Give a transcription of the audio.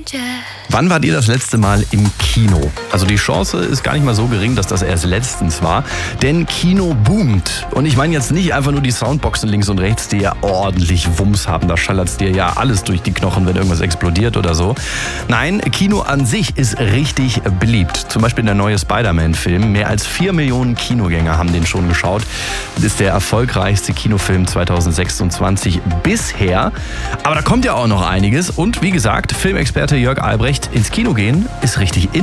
Wann wart ihr das letzte Mal im Kino? Also die Chance ist gar nicht mal so gering, dass das erst letztens war. Denn Kino boomt. Und ich meine jetzt nicht einfach nur die Soundboxen links und rechts, die ja ordentlich Wumms haben. Da schallert's dir ja alles durch die Knochen, wenn irgendwas explodiert oder so. Nein, Kino an sich ist richtig beliebt. Zum Beispiel der neue Spider-Man-Film. Mehr als 4 Millionen Kinogänger haben den schon geschaut. Das ist der erfolgreichste Kinofilm 2026 bisher. Aber da kommt ja auch noch einiges. Und wie gesagt, Filmexperte Jörg Albrecht, ins Kino gehen ist richtig in.